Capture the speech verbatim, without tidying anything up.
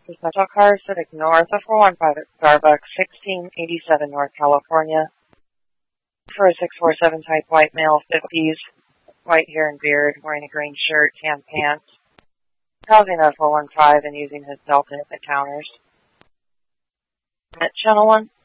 The rental car sitting north of four one five at Starbucks, sixteen eighty-seven North California. For a six four seven type white male, fifties, white hair and beard, wearing a green shirt, tan pants. Housing at four one five and using his Delta at the counters. At Channel one.